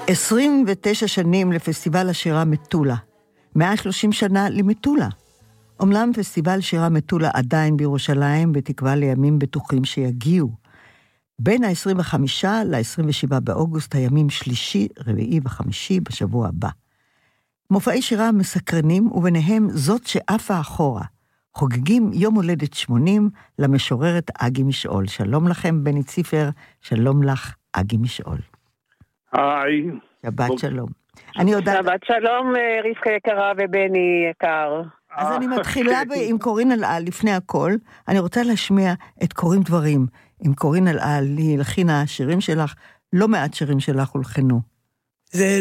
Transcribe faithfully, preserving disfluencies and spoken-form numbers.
עשרים ותשע שנים לפסטיבל השירה מטולה. מאה ושלושים שנה למטולה. אומנם פסטיבל שירה מטולה עדיין בירושלים, בתקווה לימים בטוחים שיגיעו. בין ה-עשרים וחמישה ל-עשרים ושבעה באוגוסט, הימים שלישי, רביעי וחמישי בשבוע הבא. מופעי שירה מסקרנים, וביניהם זאת שאפה אחורה. חוגגים יום הולדת שמונים למשוררת אגי משעול. שלום לכם, בני ציפר, שלום לך, אגי משעול. היי. שבת שלום. אני יודעת... שבת שלום, רבקה יקרה ובני יקר. אז אני מתחילה עם קורין אלעל לפני הכל. אני רוצה להשמיע את קוראים דברים. עם קורין אלעל, היא הלחינה השירים שלך, לא מעט שירים שלך הולחנו. זה